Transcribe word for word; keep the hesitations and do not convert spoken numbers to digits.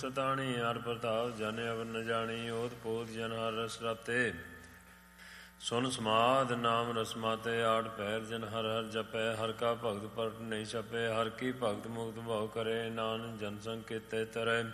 ਸਤਾਣੀ ਹਰ ਪ੍ਰਤਾਪ ਜਨ ਅਵਰ ਨ ਜਾਣੀ। ਓਤ ਪੋਤ ਜਨ ਹਰ ਰਸ ਰਾਤੇ। ਸੁਨ ਸਮਾਧ ਨਾਮ ਰਸਮਾਤੇ। ਆਠ ਪਹਿਰ ਜਨ ਹਰ ਹਰ ਜਪੈ। ਹਰ ਕਾ ਭਗਤ ਪਰਟ ਨਹੀਂ ਛਪੈ। ਹਰ ਕੀ ਭਗਤ ਮੁਕਤ ਭਉ ਕਰੇ। ਨਾਨਕ ਜਨ ਸੰਗ ਕੀਤੇ ਤਰੈ।